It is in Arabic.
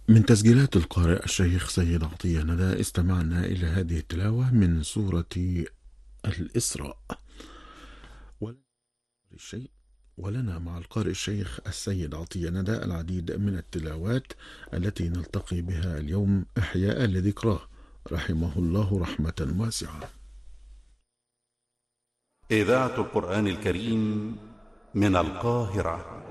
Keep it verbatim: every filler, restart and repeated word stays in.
من تسجيلات القارئ الشيخ سيد عطية ندى استمعنا إلى هذه التلاوة من سورة الإسراء. ولنا الشيء ولنا مع القارئ الشيخ السيد عطية ندى العديد من التلاوات التي نلتقي بها اليوم إحياء لذكراه رحمه الله رحمة واسعة. إذاعة القرآن الكريم من القاهرة.